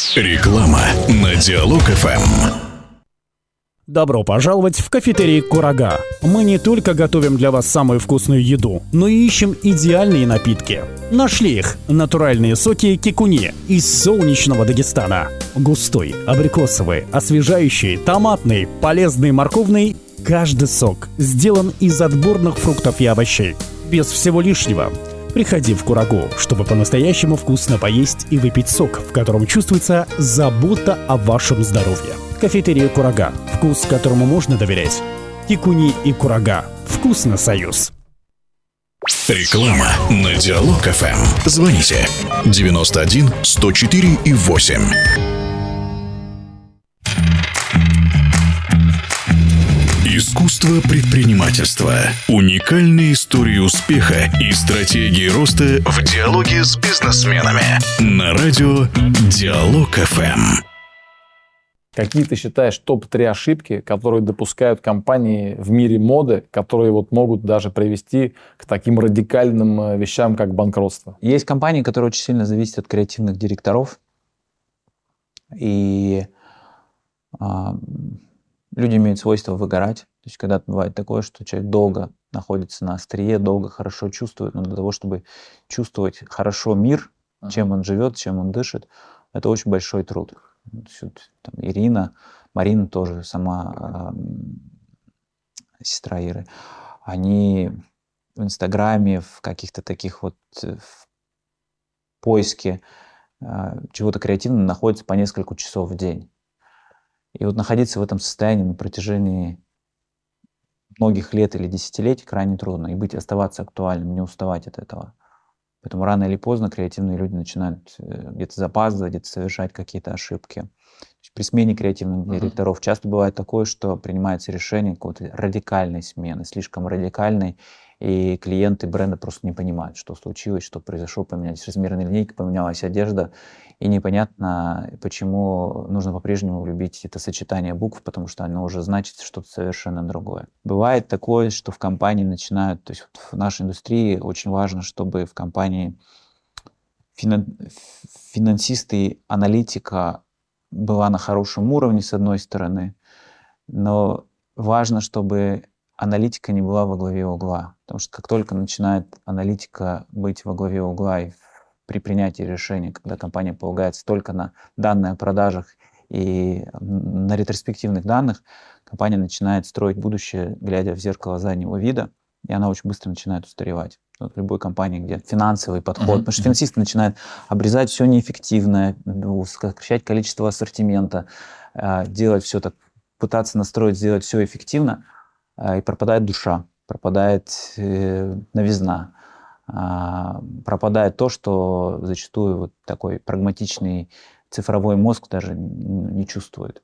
Реклама на Диалог ФМ. Добро пожаловать в кафетерий «Курага». Мы не только готовим для вас самую вкусную еду, но и ищем идеальные напитки. Нашли их – натуральные соки кикуни из солнечного Дагестана. Густой, абрикосовый, освежающий, томатный, полезный, морковный – каждый сок сделан из отборных фруктов и овощей. Без всего лишнего. Приходи в Курагу, чтобы по-настоящему вкусно поесть и выпить сок, в котором чувствуется забота о вашем здоровье. Кафетерия «Курага». Вкус, которому можно доверять. Кикуни и Курага. Вкусно, союз. Реклама на Диалог ФМ. Звоните 91 104 и 8. Искусство предпринимательства. Уникальные истории успеха и стратегии роста в диалоге с бизнесменами. На радио Диалог ФМ. Какие ты считаешь топ-3 ошибки, которые допускают компании в мире моды, которые вот могут даже привести к таким радикальным вещам, как банкротство? Есть компании, которые очень сильно зависят от креативных директоров. И люди имеют свойство выгорать. То есть когда бывает такое, что человек долго находится на острие, долго хорошо чувствует, но для того, чтобы чувствовать хорошо мир, чем он живет, чем он дышит, это очень большой труд. Там Ирина, Марина тоже, сама сестра Иры, они в Инстаграме, в каких-то таких вот в поиске чего-то креативного находятся по несколько часов в день. И вот находиться в этом состоянии на протяжении многих лет или десятилетий крайне трудно. И оставаться актуальным, не уставать от этого. Поэтому рано или поздно креативные люди начинают где-то запаздывать, где-то совершать какие-то ошибки. При смене креативных директоров часто бывает такое, что принимается решение какой-то радикальной смены, слишком радикальной, и клиенты бренда просто не понимают, что случилось, что произошло, поменялись размерные линейки, поменялась одежда, и непонятно, почему нужно по-прежнему любить это сочетание букв, потому что оно уже значит что-то совершенно другое. Бывает такое, что в компании начинают, то есть в нашей индустрии очень важно, чтобы в компании финансисты и аналитика была на хорошем уровне, с одной стороны, но важно, чтобы аналитика не была во главе угла. Потому что как только начинает аналитика быть во главе угла и при принятии решения, когда компания полагается только на данные о продажах и на ретроспективных данных, компания начинает строить будущее, глядя в зеркало заднего вида, и она очень быстро начинает устаревать. Вот в любой компании, где финансовый подход, потому что финансисты начинают обрезать все неэффективное, сокращать количество ассортимента, делать все так, пытаться настроить, сделать все эффективно, и пропадает душа, пропадает новизна, пропадает то, что зачастую вот такой прагматичный цифровой мозг даже не чувствует.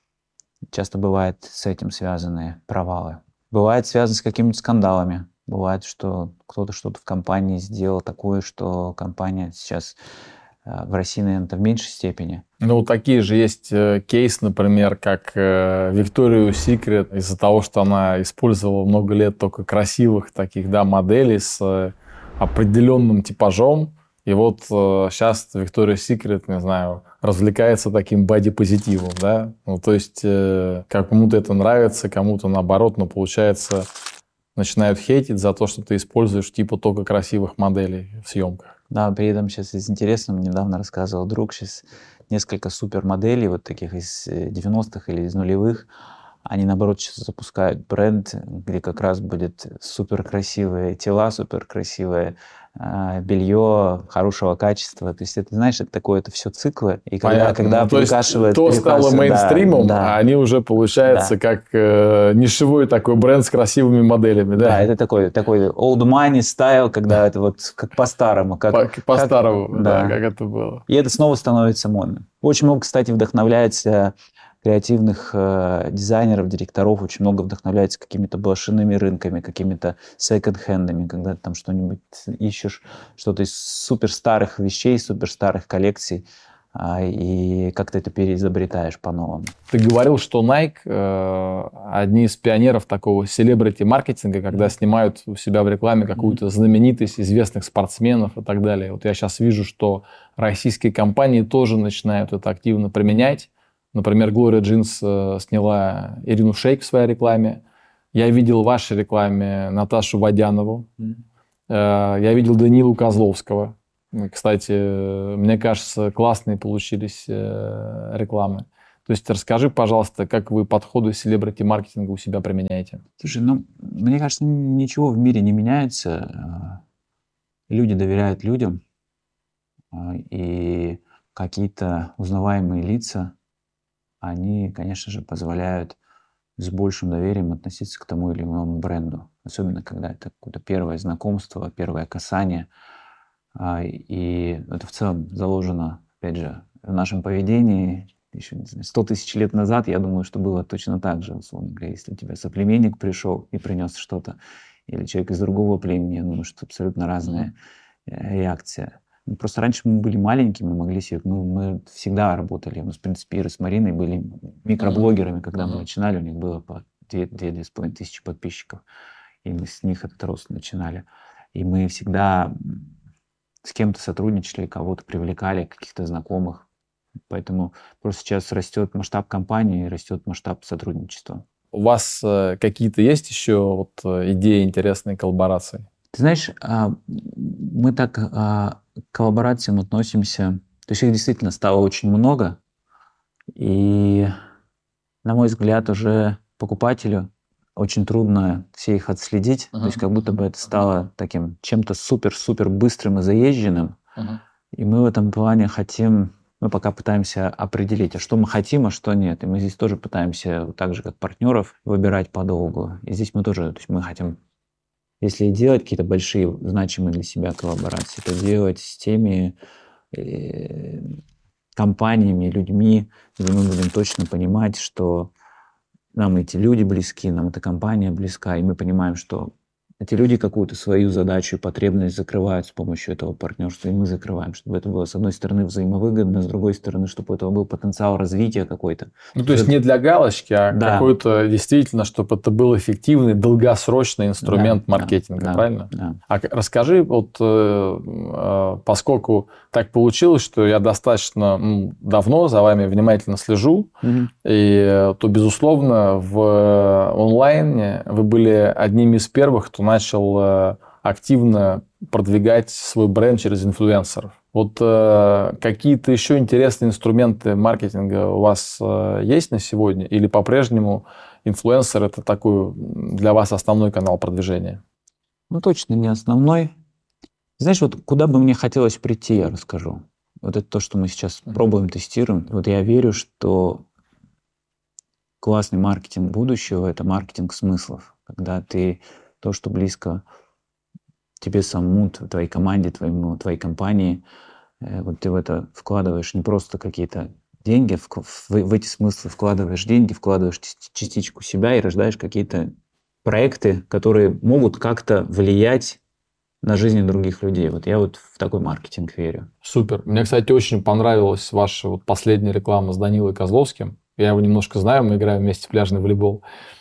Часто бывает с этим связаны провалы. Бывает связано с какими-то скандалами. Бывает, что кто-то что-то в компании сделал такое, что компания сейчас в России, наверное, это в меньшей степени. Ну, такие же есть кейсы, например, как Victoria's Secret, из-за того, что она использовала много лет только красивых таких, да, моделей с определенным типажом. И вот сейчас Victoria's Secret, не знаю, развлекается таким боди-позитивом, да. Ну, то есть кому-то это нравится, кому-то наоборот, но получается начинают хейтить за то, что ты используешь типа только красивых моделей в съемках. Да, при этом сейчас из интересного, недавно рассказывал друг, сейчас несколько супермоделей вот таких из 90-х или из нулевых, они, наоборот, сейчас запускают бренд, где как раз будет суперкрасивые тела, суперкрасивое белье хорошего качества. То есть это, знаешь, это такое, это все циклы. И когда ну, перекашивает... То стало мейнстримом, да. А они уже, получается, как нишевой такой бренд с красивыми моделями. Да, да, это такой old money style, когда это вот как по-старому. По-старому, да, как это было. И это снова становится модным. Очень много, кстати, вдохновляется креативных дизайнеров, директоров, очень много вдохновляется какими-то блошиными рынками, какими-то секонд-хендами, когда ты там что-нибудь ищешь, что-то из суперстарых вещей, суперстарых коллекций, и как ты это переизобретаешь по-новому. Ты говорил, что Nike одни из пионеров такого селебрити-маркетинга, когда снимают у себя в рекламе какую-то знаменитость известных спортсменов и так далее. Вот я сейчас вижу, что российские компании тоже начинают это активно применять. Например, Gloria Jeans сняла Ирину Шейк в своей рекламе. Я видел в вашей рекламе Наташу Водянову. Я видел Данилу Козловского. Кстати, мне кажется, классные получились рекламы. То есть расскажи, пожалуйста, как вы подходы селебрити-маркетинга у себя применяете? Слушай, мне кажется, ничего в мире не меняется. Люди доверяют людям, и какие-то узнаваемые лица, они, конечно же, позволяют с большим доверием относиться к тому или иному бренду. Особенно, когда это какое-то первое знакомство, первое касание. И это в целом заложено, опять же, в нашем поведении. Еще 100 тысяч лет назад, я думаю, что было точно так же, условно говоря. Если у тебя соплеменник пришел и принес что-то, или человек из другого племени, я думаю, что абсолютно разная реакция. Просто раньше мы были маленькими, могли себе... мы всегда работали. Мы, в принципе, Ира с Мариной были микроблогерами, когда мы начинали. У них было по 2-2,5 тысячи подписчиков. И мы с них этот рост начинали. И мы всегда с кем-то сотрудничали, кого-то привлекали, каких-то знакомых. Поэтому просто сейчас растет масштаб компании, растет масштаб сотрудничества. У вас какие-то есть еще вот идеи интересной коллаборации? Ты знаешь, мы так к коллаборациям относимся. То есть их действительно стало очень много. И, на мой взгляд, уже покупателю очень трудно все их отследить. То есть как будто бы это стало таким чем-то супер-супер быстрым и заезженным. И мы в этом плане хотим... Мы пока пытаемся определить, а что мы хотим, а что нет. И мы здесь тоже пытаемся, так же как партнеров, выбирать подолгу. И здесь мы тоже, то есть мы хотим, если делать какие-то большие, значимые для себя коллаборации, то делать с теми компаниями, людьми, где мы будем точно понимать, что нам эти люди близки, нам эта компания близка, и мы понимаем, что эти люди какую-то свою задачу и потребность закрывают с помощью этого партнерства, и мы закрываем, чтобы это было, с одной стороны, взаимовыгодно, с другой стороны, чтобы у этого был потенциал развития какой-то. Ну, то есть не для галочки, а какой-то действительно, чтобы это был эффективный, долгосрочный инструмент маркетинга, правильно? Да. А расскажи, вот поскольку так получилось, что я достаточно давно за вами внимательно слежу, и то, безусловно, в онлайне вы были одними из первых, кто начал активно продвигать свой бренд через инфлюенсеров. Вот какие-то еще интересные инструменты маркетинга у вас есть на сегодня? Или по-прежнему инфлюенсер – это такой для вас основной канал продвижения? Ну, точно не основной. Знаешь, вот куда бы мне хотелось прийти, я расскажу. Вот это то, что мы сейчас пробуем, тестируем. Вот я верю, что классный маркетинг будущего – это маркетинг смыслов. Когда ты то, что близко тебе самому, твоей команде, твоей компании, вот ты в это вкладываешь не просто какие-то деньги, в эти смыслы вкладываешь деньги, вкладываешь частичку себя и рождаешь какие-то проекты, которые могут как-то влиять на жизнь других людей. Вот я вот в такой маркетинг верю. Супер. Мне, кстати, очень понравилась ваша вот последняя реклама с Данилой Козловским. Я его немножко знаю, мы играем вместе в пляжный волейбол.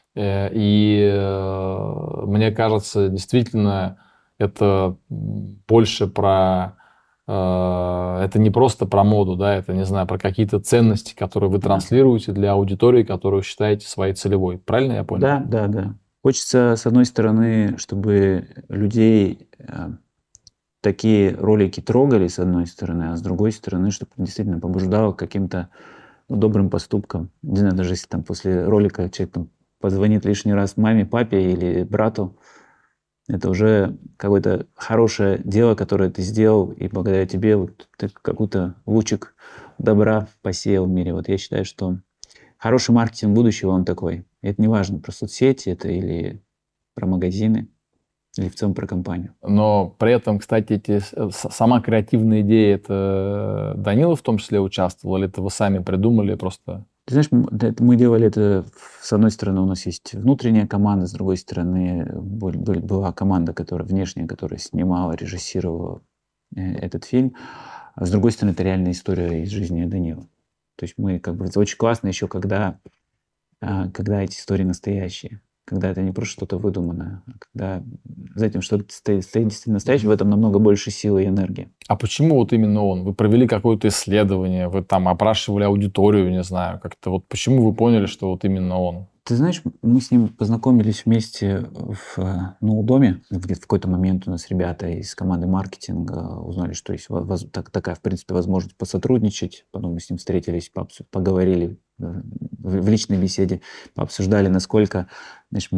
И мне кажется, действительно, это больше про... Это не просто про моду, да, это, не знаю, про какие-то ценности, которые вы транслируете для аудитории, которую считаете своей целевой. Правильно я понял? Да. Хочется, с одной стороны, чтобы людей такие ролики трогали, с одной стороны, а с другой стороны, чтобы действительно побуждало к каким-то добрым поступкам. Не знаю, даже если там после ролика человек там позвонит лишний раз маме, папе или брату, это уже какое-то хорошее дело, которое ты сделал, и благодаря тебе вот ты какой-то лучик добра посеял в мире. Вот я считаю, что хороший маркетинг будущего, он такой. И это не важно, про соцсети это или про магазины, или в целом про компанию. Но при этом, кстати, сама креативная идея, это Данила в том числе участвовал, или это вы сами придумали просто? Ты знаешь, мы делали это, с одной стороны, у нас есть внутренняя команда, с другой стороны, была команда, которая внешняя, которая снимала, режиссировала этот фильм. А с другой стороны, это реальная история из жизни Данила. То есть мы как бы... Это очень классно еще, когда эти истории настоящие. Когда это не просто что-то выдуманное, а когда за этим что-то стоит действительно настоящее, в этом намного больше силы и энергии. А почему вот именно он? Вы провели какое-то исследование, вы там опрашивали аудиторию, не знаю, как-то вот почему вы поняли, что вот именно он? Ты знаешь, мы с ним познакомились вместе в Ноудоме. В какой-то момент у нас ребята из команды маркетинга узнали, что есть такая, в принципе, возможность посотрудничать. Потом мы с ним встретились, поговорили в личной беседе, пообсуждали, насколько, знаешь,